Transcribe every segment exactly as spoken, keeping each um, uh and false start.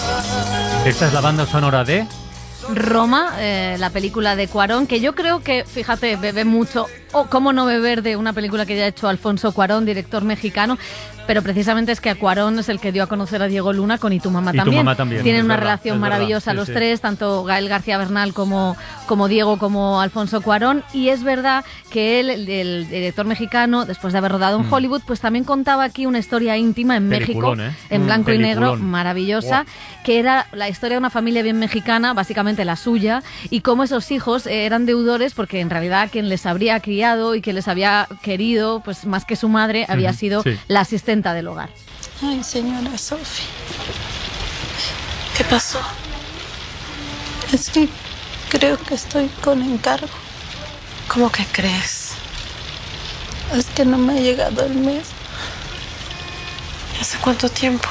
Esta es la banda sonora de... Roma, eh, la película de Cuarón, que yo creo que, fíjate, bebe mucho, o oh, cómo no beber de una película que ya ha hecho Alfonso Cuarón, director mexicano, pero precisamente es que a Cuarón es el que dio a conocer a Diego Luna con Y tu mamá y también. Tu mamá también. Tienen es una verdad, relación maravillosa sí, los sí. tres, tanto Gael García Bernal como, como Diego, como Alfonso Cuarón, y es verdad que él, el, el director mexicano, después de haber rodado en mm. Hollywood, pues también contaba aquí una historia íntima en Peliculón, México, ¿eh? en blanco mm. y negro, Peliculón. maravillosa, wow. que era la historia de una familia bien mexicana, básicamente la suya, y cómo esos hijos eran deudores porque en realidad quien les habría criado y quien les había querido, pues más que su madre, había mm. sido sí. la asistenta del hogar. Ay, señora Sophie, ¿qué pasó? Es que creo que estoy con encargo. ¿Cómo que crees? Es que no me ha llegado el mes. ¿Hace cuánto tiempo?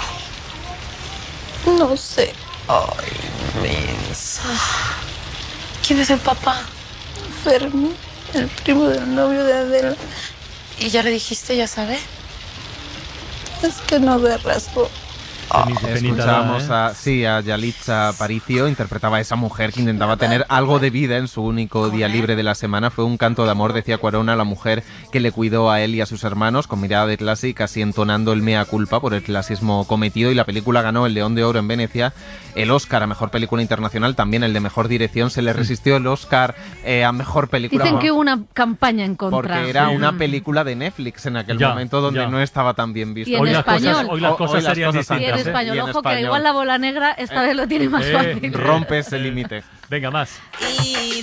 No sé. Ay, mensa. ¿Quién es el papá? Fermi, el primo del novio de Adela. ¿Y ya le dijiste, ya sabe? Es que no ve rasgo. Oh, escuchábamos a, sí, a Yalitza Aparicio, interpretaba a esa mujer que intentaba tener algo de vida en su único día libre de la semana. Fue un canto de amor, decía Cuarón, a la mujer que le cuidó a él y a sus hermanos, con mirada de clase y casi entonando el mea culpa por el clasismo cometido. Y la película ganó el León de Oro en Venecia, el Oscar a Mejor Película Internacional, también el de Mejor Dirección. Se le resistió el Oscar eh, a Mejor Película. Dicen que hubo una campaña en contra. Porque era sí. una película de Netflix en aquel ya, momento donde ya. no estaba tan bien vista. Y en hoy español. Las cosas, hoy las cosas hoy las serían cosas distintas. Y en ¿eh? español, Y en ojo, español. que igual la bola negra esta Eh, vez lo tiene más eh, fácil. Rompes el límite. Venga, más. Y